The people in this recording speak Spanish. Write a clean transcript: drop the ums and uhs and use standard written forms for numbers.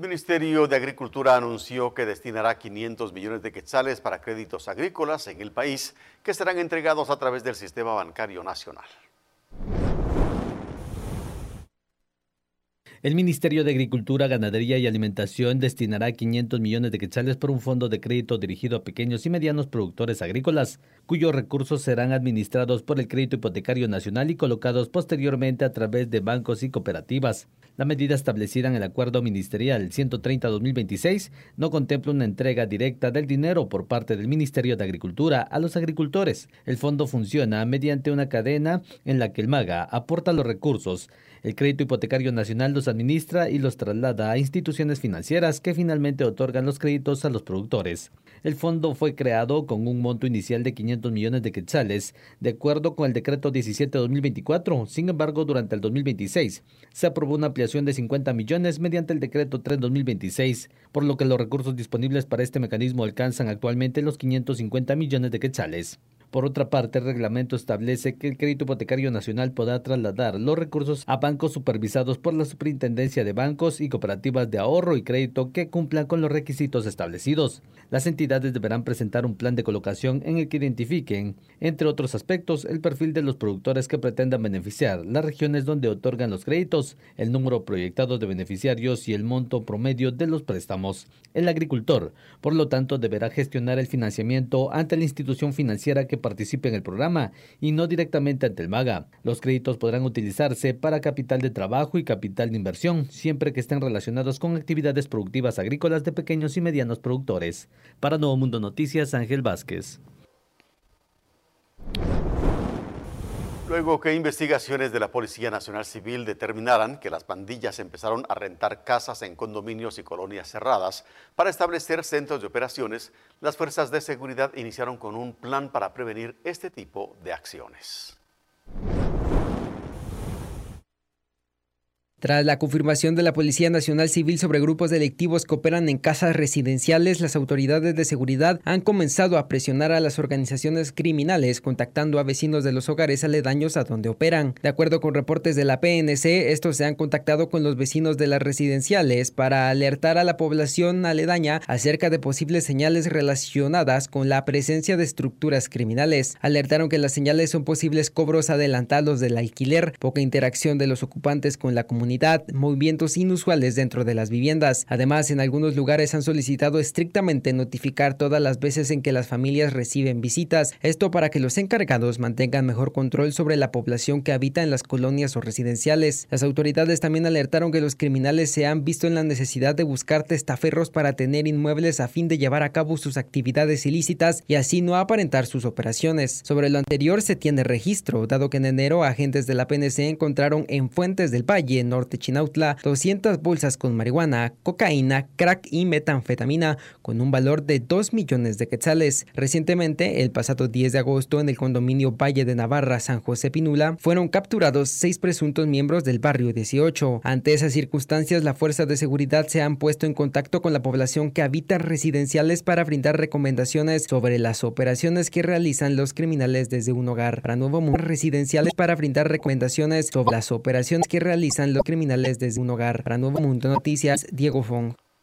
Ministerio de Agricultura anunció que destinará 500 millones de quetzales para créditos agrícolas en el país que serán entregados a través del Sistema Bancario Nacional. El Ministerio de Agricultura, Ganadería y Alimentación destinará 500 millones de quetzales por un fondo de crédito dirigido a pequeños y medianos productores agrícolas, cuyos recursos serán administrados por el Crédito Hipotecario Nacional y colocados posteriormente a través de bancos y cooperativas. La medida establecida en el Acuerdo Ministerial 130-2026 no contempla una entrega directa del dinero por parte del Ministerio de Agricultura a los agricultores. El fondo funciona mediante una cadena en la que el MAGA aporta los recursos. El Crédito Hipotecario Nacional los administra y los traslada a instituciones financieras que finalmente otorgan los créditos a los productores. El fondo fue creado con un monto inicial de 500 millones de quetzales, de acuerdo con el Decreto 17-2024. Sin embargo, durante el 2026 se aprobó una ampliación de 50 millones mediante el Decreto 3-2026, por lo que los recursos disponibles para este mecanismo alcanzan actualmente los 550 millones de quetzales. Por otra parte, el reglamento establece que el Crédito Hipotecario Nacional podrá trasladar los recursos a bancos supervisados por la Superintendencia de Bancos y Cooperativas de Ahorro y Crédito que cumplan con los requisitos establecidos. Las entidades deberán presentar un plan de colocación en el que identifiquen, entre otros aspectos, el perfil de los productores que pretendan beneficiar, las regiones donde otorgan los créditos, el número proyectado de beneficiarios y el monto promedio de los préstamos. El agricultor, por lo tanto, deberá gestionar el financiamiento ante la institución financiera que participe en el programa y no directamente ante el MAGA. Los créditos podrán utilizarse para capital de trabajo y capital de inversión, siempre que estén relacionados con actividades productivas agrícolas de pequeños y medianos productores. Para Nuevo Mundo Noticias, Ángel Vázquez. Luego que investigaciones de la Policía Nacional Civil determinaran que las pandillas empezaron a rentar casas en condominios y colonias cerradas para establecer centros de operaciones, las fuerzas de seguridad iniciaron con un plan para prevenir este tipo de acciones. Tras la confirmación de la Policía Nacional Civil sobre grupos delictivos que operan en casas residenciales, las autoridades de seguridad han comenzado a presionar a las organizaciones criminales, contactando a vecinos de los hogares aledaños a donde operan. De acuerdo con reportes de la PNC, estos se han contactado con los vecinos de las residenciales para alertar a la población aledaña acerca de posibles señales relacionadas con la presencia de estructuras criminales. Alertaron que las señales son posibles cobros adelantados del alquiler, poca interacción de los ocupantes con la comunidad, movimientos inusuales dentro de las viviendas. Además, en algunos lugares han solicitado estrictamente notificar todas las veces en que las familias reciben visitas, esto para que los encargados mantengan mejor control sobre la población que habita en las colonias o residenciales. Las autoridades también alertaron que los criminales se han visto en la necesidad de buscar testaferros para tener inmuebles a fin de llevar a cabo sus actividades ilícitas y así no aparentar sus operaciones. Sobre lo anterior se tiene registro, dado que en enero agentes de la PNC encontraron en Fuentes del Valle, norte Chinautla, 200 bolsas con marihuana, cocaína, crack y metanfetamina con un valor de 2 millones de quetzales. Recientemente, el pasado 10 de agosto, en el condominio Valle de Navarra, San José Pinula, fueron capturados 6 presuntos miembros del barrio 18. Ante esas circunstancias, la Fuerza de Seguridad se han puesto en contacto con la población que habita residenciales para brindar recomendaciones sobre las operaciones que realizan los criminales desde un hogar. Para Nuevo Mundo, residenciales para brindar recomendaciones sobre las operaciones que realizan los criminales desde un hogar. Para Nuevo Mundo Noticias, Diego Fong.